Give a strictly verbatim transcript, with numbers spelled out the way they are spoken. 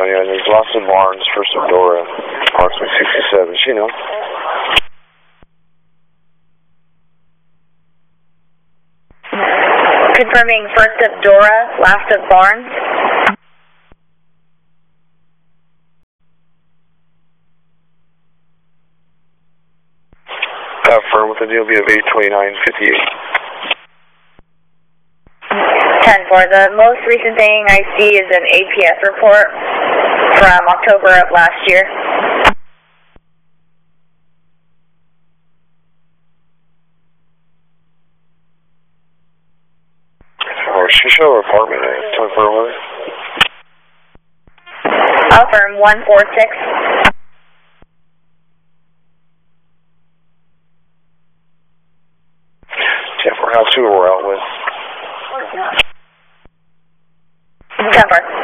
So yeah, there's lots of barns for Dora, approximately sixty-seven. She knows. Confirming first of Dora, last of Barnes. Confirm with the D L B of eight twenty-nine fifty-eight. ten four. The most recent thing I see is an A P S report from October of last year. Or she show her apartment at twenty-four eleven. Affirm one four six. ten four, house two we're out with. ten four.